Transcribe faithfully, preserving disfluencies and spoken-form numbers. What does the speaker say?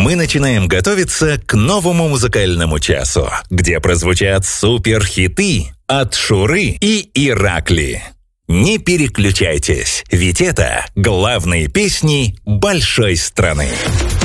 мы начинаем готовиться к новому музыкальному часу, где прозвучат суперхиты от Шуры и Иракли. Не переключайтесь, ведь это главные песни большой страны.